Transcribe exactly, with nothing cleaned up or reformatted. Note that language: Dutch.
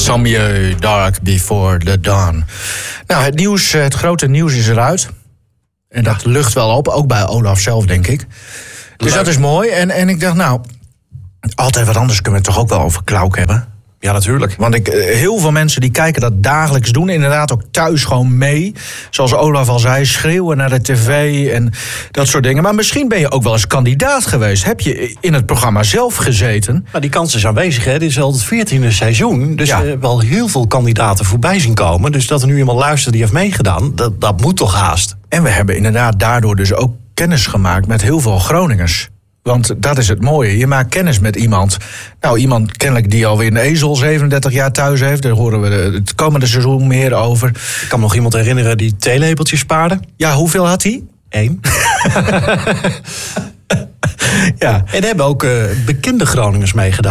Sommieu, Dark Before the Dawn. Nou, het nieuws, het grote nieuws is eruit. En dat lucht wel op, ook bij Olaf zelf, denk ik. Dus dat is mooi. En, en ik dacht, nou, altijd wat anders kunnen we het toch ook wel over Klauk hebben. Ja, natuurlijk. Want ik, heel veel mensen die kijken dat dagelijks doen. Inderdaad ook thuis gewoon mee. Zoals Olaf al zei, schreeuwen naar de tv en dat soort dingen. Maar misschien ben je ook wel eens kandidaat geweest. Heb je in het programma zelf gezeten? Nou, die kans is aanwezig, hè. Dit is al het veertiende seizoen. Dus Ja. we hebben al heel veel kandidaten voorbij zien komen. Dus dat er nu iemand luistert die heeft meegedaan, dat, dat moet toch haast. En we hebben inderdaad daardoor dus ook kennis gemaakt met heel veel Groningers. Want dat is het mooie. Je maakt kennis met iemand. Nou, iemand kennelijk die alweer een ezel zevenendertig jaar thuis heeft. Daar horen we het komende seizoen meer over. Ik kan me nog iemand herinneren die theelepeltjes spaarde. Ja, hoeveel had hij? Eén. Ja. En er hebben ook uh, bekende Groningers meegedaan.